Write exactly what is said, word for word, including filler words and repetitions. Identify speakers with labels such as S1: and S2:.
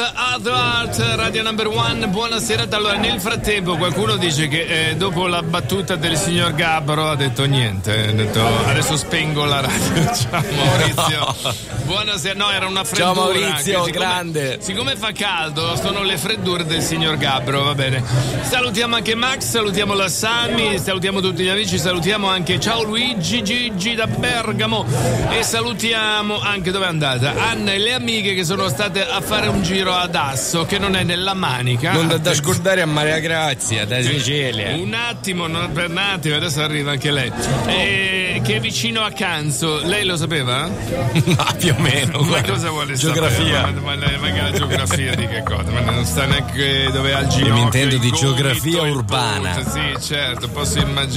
S1: Other Art, Radio Number One, buonasera. Allora, nel frattempo qualcuno dice che eh, dopo la battuta del signor Gabbro ha detto niente, ha detto adesso spengo la radio. Ciao Maurizio. No. Buonasera, no, era una freddura.
S2: Ciao Maurizio,
S1: siccome,
S2: grande.
S1: Siccome fa caldo, sono le freddure del signor Gabbro, va bene. Salutiamo anche Max, salutiamo la Sammy, salutiamo tutti gli amici, salutiamo anche ciao Luigi Gigi da Bergamo e salutiamo anche, dove è andata? Anna e le amiche che sono state a fare un giro ad Asso, che non è nella Manica.
S2: Non da, da scordare a Maria Grazia da Sicilia.
S1: Un attimo, non per un attimo, adesso arriva anche lei. E, che è vicino a Canzo, lei lo sapeva?
S2: Ma più o meno.
S1: Ma cosa vuole
S2: geografia?
S1: sapere? Ma, ma, ma, ma la geografia di che cosa? Ma non sta neanche dove ha il ginocchio.
S2: Io mi intendo di
S1: gomito,
S2: geografia urbana.
S1: Sì, certo, posso immaginare.